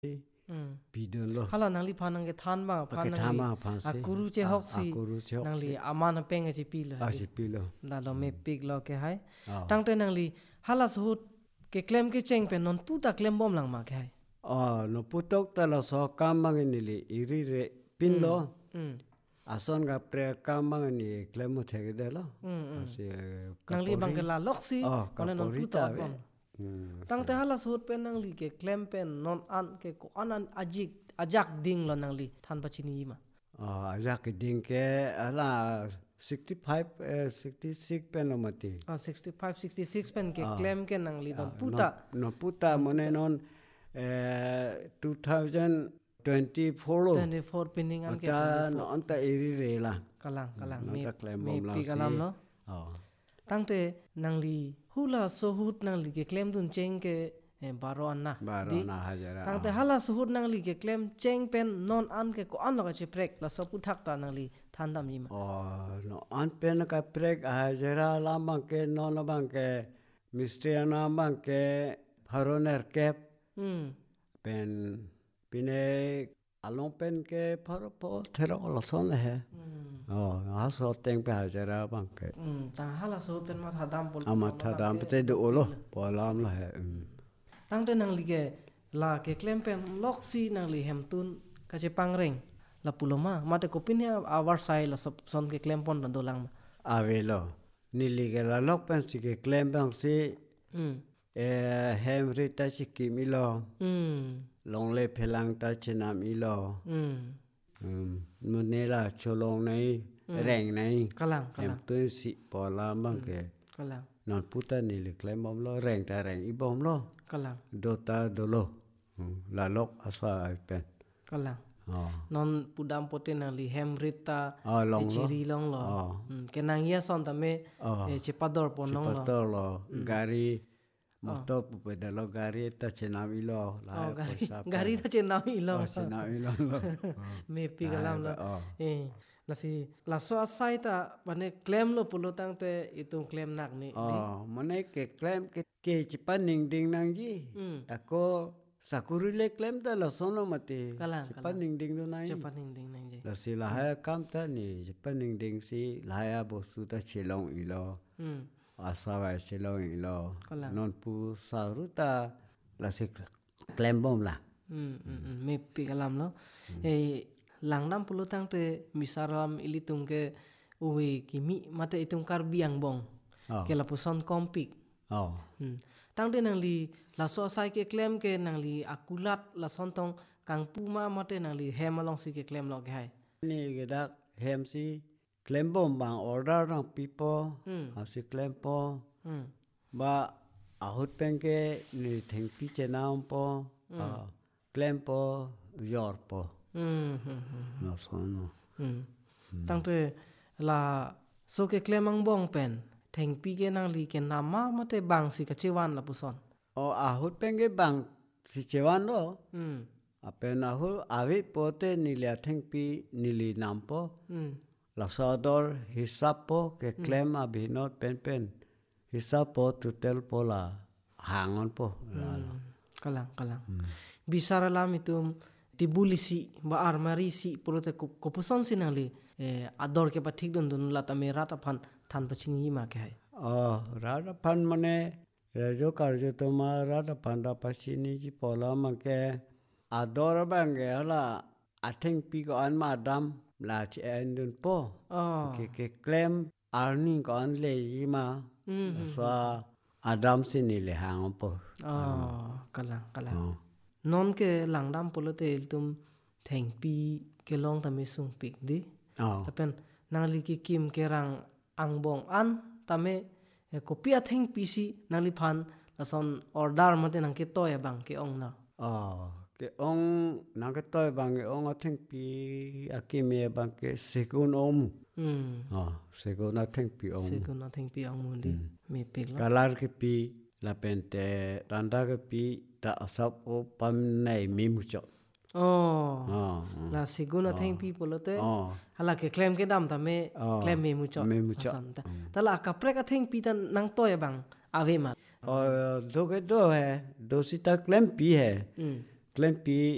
bidon lo hala nangli phanang ke than ba pakai phanang thama li phansi akuru che hoksi akuru che nangli amana peng che pi lo si pilo da lo me pik lo ke hai tang te nangli hala suhut ke claim ke cheng pe non puta claim bom lang ma ke hai no putok tala so kamang nili iri re pin lo ason ga pre kamang ni klemu thege de lo asi nangli bang ke la loksi ka one non puta porita ot ve bom tang te hala suhut pe nangli ke claim pe non an ke ko anan ajak ding lo nangli than pa chini ma ajak ding ke ala 66 pen lo mati 65 66 pen ke claim ke nangli don puta no puta mone non 2024 lo 24 pinning an ke no anta iri re la kalang no ta claim me bom la pi kalam lo tangte nangli hula sohut nangli ke claim dun cheng ke baro anna baro na hajara tangte hala sohut nangli ke claim cheng pen non an ke ko an ga che prek la so puthak ta nangli thandam yima no an pen ka prek hajara la bang ke non bang ke mistriana bang ke haroner kep pen pine along pen ke pharo po thero lo son he aso teng pe hajara bang ke ta hala sohut pen ma thadam pol ama thadam pe de olo polam la he tangte nangli ke la ke claim pen loksi nangli hemtun ka che pangreng la puloma mate kopini awar sai la son ke claim pon dan dolang avelo nili ke la lok pen si ke claim bang si Henry ta chi kimilo long le phelang ta chinam ilo munela cholong nei reng nei kalang em tu si pola bang ke kalang non puta nili claim bom lo reng ta reng i bom lo kalang dota dolo la lok asa pen kalang non pudam pote nangli hemrita long chiri long lo kenang ya son tame chepador ponong lo chepador lo gari motor pedalo gari ta chenam ilo la gari ta chenam ilo chenam ilo lo me pi galam lo nasi la so asai ta bane claim lo pulo tang te itung claim nak ni mane ke claim ke chipaning ding nang ji ako sakurile claim ta la sono mate chipaning ding do nai chipaning ding nang ji la si la ha kam ta ni chipaning ding si la ya bosu ta chelong ilo asawa chelong ilo non pu saruta la si claim bom la me pi galam lo langnam pulo tang te misaram ilitung ke uwe kimi mate itung kar biang bong ke la puson kompik tang de nang li la so sai ke claim ke nang li akulat la sontong kang puma mate nang li hem along si ke claim lo ke hai ni ke dak hem si claim bom bang order ng people si claim po ba ahut pen ke ni theng pi chenam po claim po yor po no sono tang te la so ke claim ang bong pen theng pi ke nang li ke nama mate bang si ka chewan la puson ahut pen ke bang si chewan lo apen ahut avi pote nilia theng pi nili nampo la sodor hisap po ke claim abhinot pen hisap po tutel po la hangon po kalang bisara lam itum tibulisi ba armarisi purote ko puson sinali ador ke pathik don dun lata me rata phan than pachini ma ke hai rata phan mane rejo karjo to ma rata phan da pachini ji pola ma ke ador bang la atheng pi ko an ma dam la che endun po ke claim earning ko an le yi ma so adam sini le hang po kalang non ke langdam polote iltum theng pi ke long tami sung pik di tapen nangli ki kim ke rang angbong an tame kopia theng pi si nangli phan lason order mate nang ke toy bang ke ong na ke ong nang ke toy bang ke ong theng pi akime bang ke sekun om sekun theng pi ong mundi me pik la kalar ke pi la pente randa ke pi ta sap o pam nei mi mucho la siguna theng pi polote hala ke claim ke dam tame claim me mucho ta la ka prek a theng pi tan nang toy bang ave ma do ke do hai do si ta claim pi hai claim pi